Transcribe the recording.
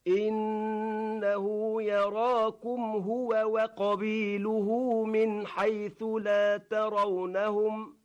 إنه يراكم هو وقبيله من حيث لا ترونهم